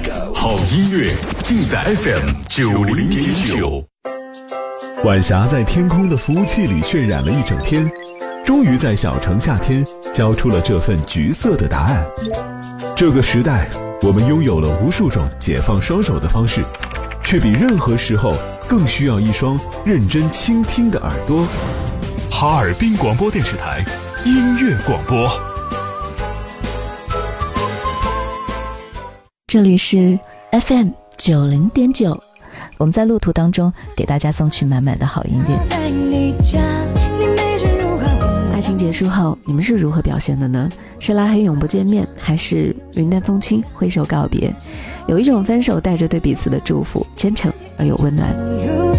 好音乐尽在 FM90.9。 晚霞在天空的服务器里渲染了一整天，终于在小城夏天交出了这份橘色的答案。这个时代，我们拥有了无数种解放双手的方式，却比任何时候更需要一双认真倾听的耳朵。 哈尔滨广播电视台音乐广播， 这里是 FM90.9，我们在路途当中给大家送去满满的好音乐。爱情结束后，你们是如何表现的呢？是拉黑永不见面，还是云淡风轻挥手告别？有一种分手带着对彼此的祝福，真诚而又温暖。